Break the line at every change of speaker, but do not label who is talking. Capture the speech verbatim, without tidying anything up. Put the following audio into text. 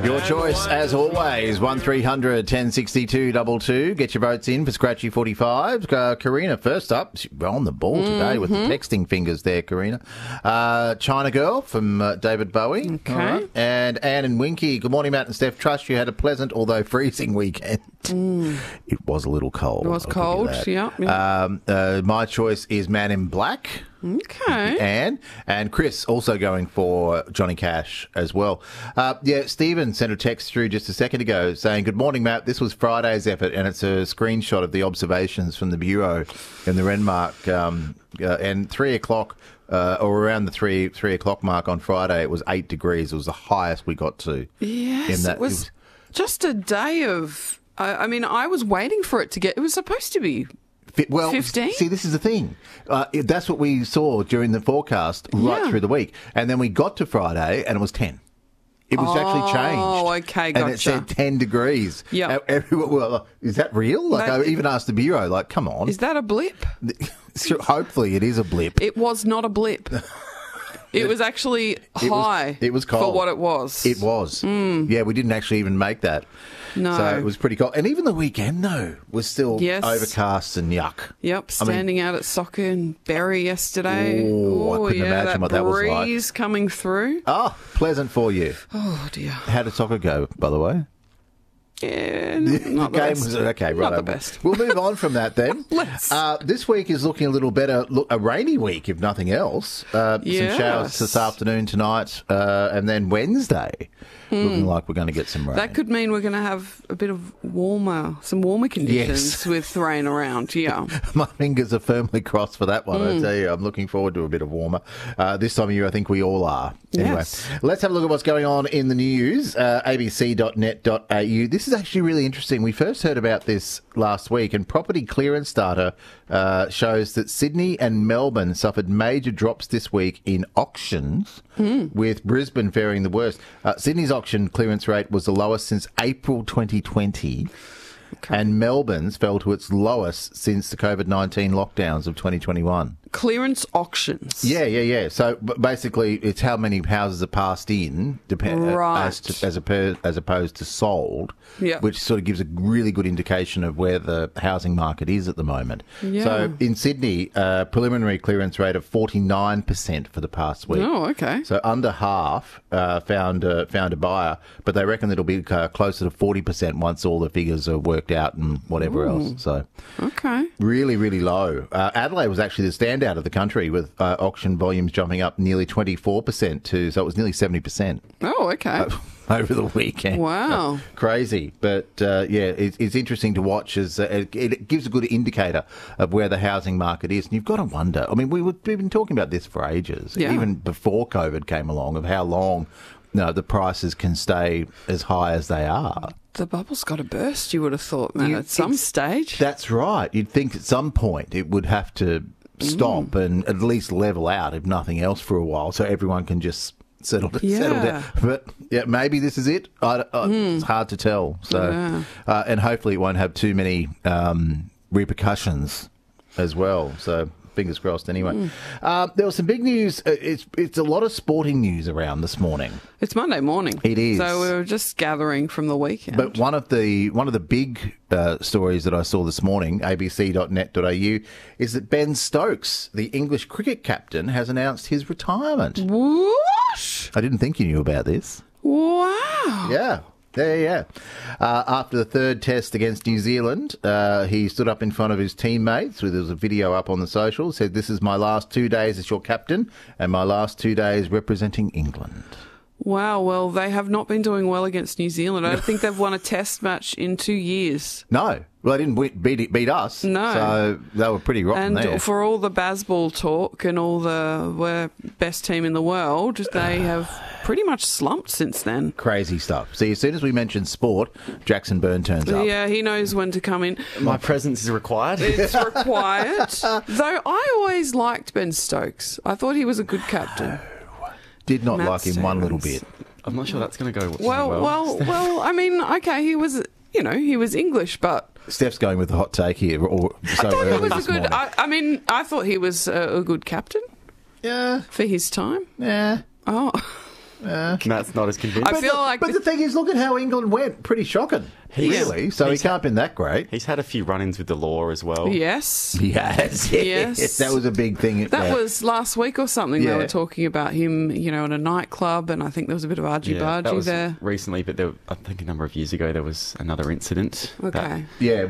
Your choice, as always, one three hundred ten sixty-two two two. Get your votes in for Scratchy forty-five. Uh, Karina, first up. She's on the ball today mm-hmm. with the texting fingers there, Karina. Uh, China Girl from uh, David Bowie.
Okay.
Right. And Anne and Winky. Good morning, Matt and Steph. Trust you had a pleasant, although freezing weekend. Mm. It was a little cold.
It was
I'll
cold, yeah. yeah.
Um, uh, my choice is Man in Black.
Okay.
Anne and Chris also going for Johnny Cash as well. Uh, yeah, Stephen sent a text through just a second ago saying, "Good morning, Matt. This was Friday's effort," and it's a screenshot of the observations from the Bureau in the Renmark. Um, uh, and three o'clock, uh, or around the three three o'clock mark on Friday, it was eight degrees. It was the highest we got to.
Yes,
in that,
it, was
it was
just a day of. Uh, I mean, I was waiting for it to get. It was supposed to be.
Well,
fifteen?
See, this is the thing. Uh, it, that's what we saw during the forecast right
yeah.
through the week. And then we got to Friday and it was ten. It was
oh,
actually changed.
Oh, okay, gotcha.
And it said ten degrees.
Yeah.
Everyone, well, is that real? Like,
that,
I even asked the Bureau, like, come on.
Is that a blip?
Hopefully it is a blip.
It was not a blip. It was actually
it
high
was, it was cold.
for what it was.
It was.
Mm.
Yeah, we didn't actually even make that.
No.
So it was pretty cold. And even the weekend, though, was still
yes.
overcast and yuck.
Yep, standing I mean, out at soccer in Berry yesterday.
Oh, I couldn't
yeah,
imagine
that
what that was like.
breeze coming through.
Oh, pleasant for you.
Oh, dear.
How did soccer go, by the way?
Yeah, not
the
the
game
best.
was okay, right?
Not the best.
We'll move on from that then.
Let's.
Uh, this week is looking a little better. Look, a rainy week, if nothing else. Uh,
yes.
Some showers this afternoon, tonight, uh, and then Wednesday. Hmm. Looking like we're going to get some rain.
That could mean we're going to have a bit of warmer, some warmer conditions
yes.
with rain around. Yeah,
my fingers are firmly crossed for that one.
Mm.
I tell you, I'm looking forward to a bit of warmer. Uh, this time of year, I think we all are. Anyway,
yes.
Let's have a look at what's going on in the news. Uh, a b c dot net dot a u. This is actually really interesting. We first heard about this last week, and property clearance data uh, shows that Sydney and Melbourne suffered major drops this week in auctions, mm. with Brisbane faring the worst. Uh, Sydney's auction clearance rate was the lowest since April twenty twenty. Okay. And Melbourne's fell to its lowest since the COVID nineteen lockdowns of twenty twenty-one.
Clearance auctions.
Yeah, yeah, yeah. So basically, it's how many houses are passed in, depend,
right.
as, to, as, a, as opposed to sold,
yeah.
which sort of gives a really good indication of where the housing market is at the moment.
Yeah.
So in Sydney, a preliminary clearance rate of forty-nine percent for the past week.
Oh, okay.
So under half uh, found uh, found a buyer, but they reckon it'll be uh, closer to forty percent once all the figures are worked out and whatever
Ooh.
else. So
okay,
really, really low. Uh, Adelaide was actually the standout of the country with uh, auction volumes jumping up nearly twenty-four percent to, so it was nearly seventy percent.
Oh, okay.
Uh, over the weekend.
Wow.
Crazy. But, uh, yeah, it, it's interesting to watch as uh, it, it gives a good indicator of where the housing market is. And you've got to wonder, I mean, we were, we've been talking about this for ages,
yeah.
even before COVID came along, of how long you know, the prices can stay as high as they are.
The bubble's got to burst, you would have thought, man,
you,
at some stage.
That's right. You'd think at some point it would have to stop mm. and at least level out, if nothing else, for a while, so everyone can just settle,
yeah.
settle down. But yeah, maybe this is it. I, I, mm. It's hard to tell. So,
yeah.
uh, and hopefully it won't have too many um, repercussions as well. So fingers crossed. Anyway, mm. uh, there was some big news. It's it's a lot of sporting news around this morning.
It's Monday morning.
It is.
So we were just gathering from the weekend.
But one of the one of the big uh, stories that I saw this morning, a b c dot net dot a u, is that Ben Stokes, the English cricket captain, has announced his retirement.
What?
I didn't think you knew about this.
Wow.
Yeah. Yeah, yeah. Uh, after the third test against New Zealand, uh, he stood up in front of his teammates. There was a video up on the social. Said, "This is my last two days as your captain and my last two days representing England."
Wow, well, they have not been doing well against New Zealand. I don't think they've won a test match in two years.
No. Well, they didn't beat beat us.
No.
So they were pretty rotten
and
there.
And for all the Bazball talk and all the we're best team in the world, they have pretty much slumped since then.
Crazy stuff. See, as soon as we mention sport, Jackson Byrne turns up.
Yeah, he knows when to come in.
My presence is required.
It's required. Though I always liked Ben Stokes. I thought he was a good captain.
Did not
Matt
like him
Stevens.
one little bit.
I'm not sure that's going to go
well.
well.
Well, well, I mean, okay, he was, you know, he was English, but...
Steph's going with the hot take here. Or so
I thought he
early
was a
this
good...
morning.
I, I mean, I thought he was a, a good captain.
Yeah.
For his time.
Yeah.
Oh.
Matt's not as convinced.
I feel like
But the thing is, look at how England went. Pretty shocking,
He's-
really. So he
he's-
can't have been that great.
He's had a few run-ins with the law as well.
yes.
Yes,
Yes.
that was a big thing.
That
uh,
was last week or something. They
Yeah.
were talking about him, you know, in a nightclub, and I think there was a bit of
Yeah, that
argy-bargy
was
there.
recently, but there, I think a number of years ago there was another incident. that-
Okay.
yeah.